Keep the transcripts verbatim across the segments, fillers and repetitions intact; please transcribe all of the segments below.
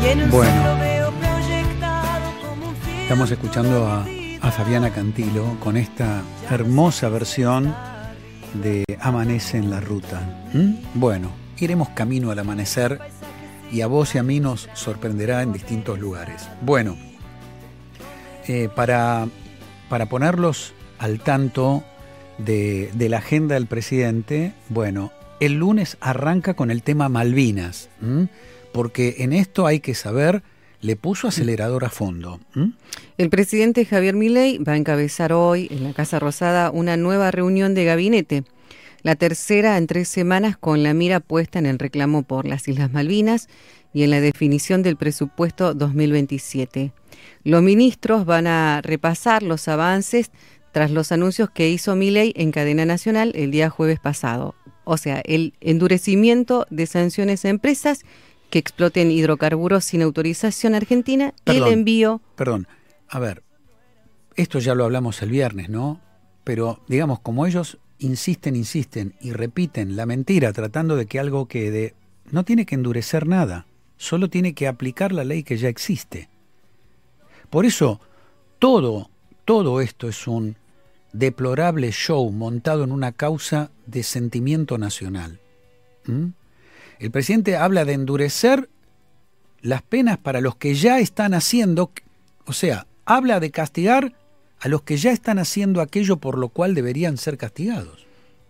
Bueno, estamos escuchando a, a Fabiana Cantilo con esta hermosa versión de Amanece en la Ruta. ¿Mm? Bueno, iremos camino al amanecer y a vos y a mí nos sorprenderá en distintos lugares. Bueno, eh, para, para ponerlos al tanto de, de la agenda del presidente, bueno, el lunes arranca con el tema Malvinas, ¿m? Porque en esto hay que saber, le puso acelerador a fondo. ¿M? El presidente Javier Milei va a encabezar hoy en la Casa Rosada una nueva reunión de gabinete, la tercera en tres semanas, con la mira puesta en el reclamo por las Islas Malvinas y en la definición del presupuesto dos mil veintisiete. Los ministros van a repasar los avances tras los anuncios que hizo Milei en cadena nacional el día jueves pasado. O sea, el endurecimiento de sanciones a empresas que exploten hidrocarburos sin autorización argentina y el envío... Perdón, a ver, esto ya lo hablamos el viernes, ¿no? Pero, digamos, como ellos insisten, insisten y repiten la mentira tratando de que algo quede, no tiene que endurecer nada, solo tiene que aplicar la ley que ya existe. Por eso, todo, todo esto es un deplorable show montado en una causa de sentimiento nacional. ¿Mm? El presidente habla de endurecer las penas para los que ya están haciendo, o sea, habla de castigar a los que ya están haciendo aquello por lo cual deberían ser castigados.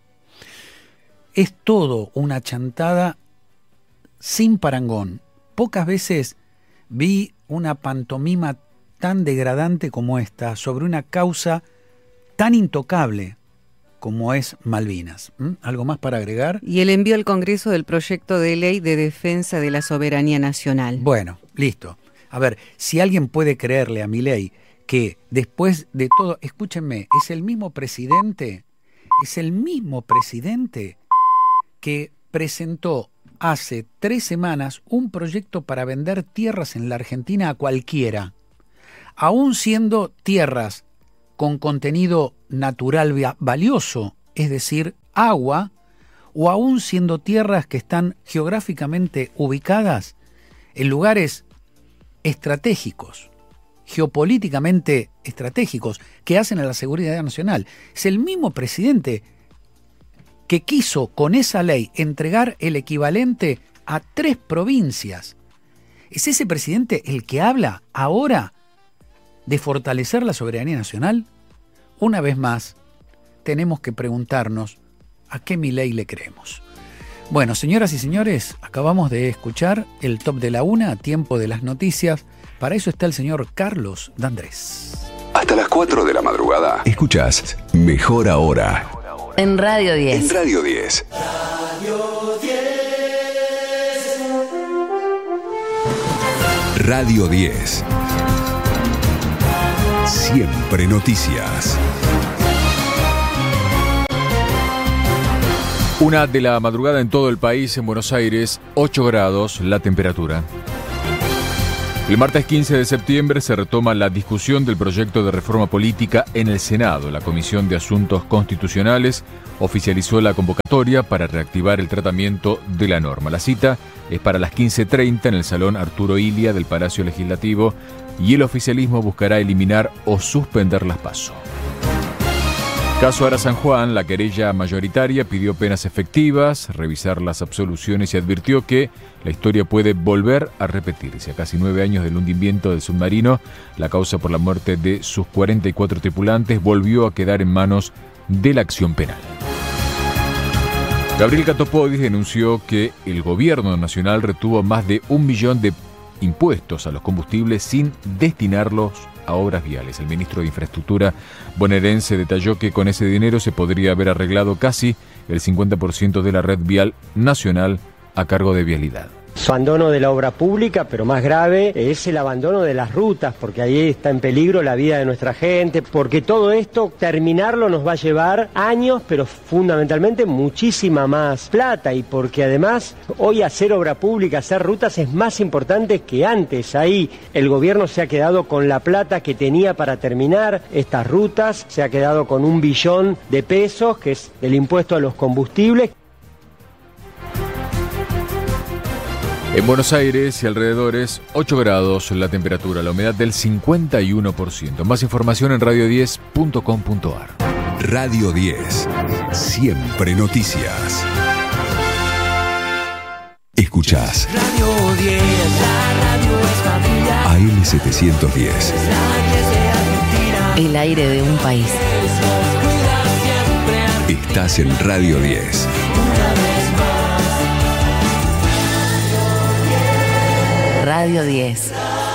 Es todo una chantada sin parangón. Pocas veces vi una pantomima tan degradante como esta sobre una causa tan intocable como es Malvinas. ¿Mm? ¿Algo más para agregar? Y el envío al Congreso del proyecto de ley de defensa de la soberanía nacional. Bueno, listo. A ver, si alguien puede creerle a Milei que después de todo, escúchenme, es el mismo presidente, es el mismo presidente que presentó hace tres semanas un proyecto para vender tierras en la Argentina a cualquiera, aún siendo tierras con contenido natural valioso, es decir, agua, o aún siendo tierras que están geográficamente ubicadas en lugares estratégicos, geopolíticamente estratégicos, que hacen a la seguridad nacional. Es el mismo presidente que quiso con esa ley entregar el equivalente a tres provincias. ¿Es ese presidente el que habla ahora de fortalecer la soberanía nacional? Una vez más, tenemos que preguntarnos a qué Milei le creemos. Bueno, señoras y señores, acabamos de escuchar el Top de la Una, a tiempo de las noticias. Para eso está el señor Carlos D'Andrés. Hasta las cuatro de la madrugada. Escuchás Mejor Ahora. En Radio diez. En Radio diez. Radio diez. Radio diez. Siempre noticias. Una de la madrugada en todo el país, en Buenos Aires, ocho grados la temperatura. El martes quince de septiembre se retoma la discusión del proyecto de reforma política en el Senado. La Comisión de Asuntos Constitucionales oficializó la convocatoria para reactivar el tratamiento de la norma. La cita es para las quince treinta en el Salón Arturo Illia del Palacio Legislativo y el oficialismo buscará eliminar o suspender las PASO. Caso Ara San Juan, la querella mayoritaria pidió penas efectivas, revisar las absoluciones y advirtió que la historia puede volver a repetirse. A casi nueve años del hundimiento del submarino, la causa por la muerte de sus cuarenta y cuatro tripulantes volvió a quedar en manos de la acción penal. Gabriel Catopodis denunció que el gobierno nacional retuvo más de un millón de impuestos a los combustibles sin destinarlos a obras viales. El ministro de Infraestructura bonaerense detalló que con ese dinero se podría haber arreglado casi el cincuenta por ciento de la red vial nacional a cargo de Vialidad. Su abandono de la obra pública, pero más grave es el abandono de las rutas, porque ahí está en peligro la vida de nuestra gente, porque todo esto, terminarlo nos va a llevar años, pero fundamentalmente muchísima más plata, y porque además hoy hacer obra pública, hacer rutas es más importante que antes. Ahí el gobierno se ha quedado con la plata que tenía para terminar estas rutas, se ha quedado con un billón de pesos, que es el impuesto a los combustibles. En Buenos Aires y alrededores, ocho grados la temperatura, la humedad del cincuenta y uno por ciento. Más información en radio diez punto com punto ar. Radio diez. Siempre noticias. Escuchás Radio diez, la radio es familiar. A M setecientos diez. El aire de un país. Estás en Radio diez. Radio diez.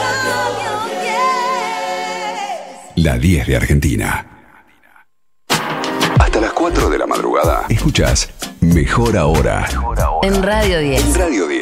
La diez de Argentina. Hasta las cuatro de la madrugada. Escuchás Mejor Ahora. En Radio diez. En Radio diez.